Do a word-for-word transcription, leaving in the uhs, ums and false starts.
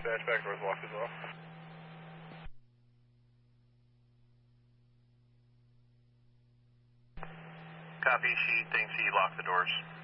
dash back doors locked as well. Copy, she thinks he locked the doors.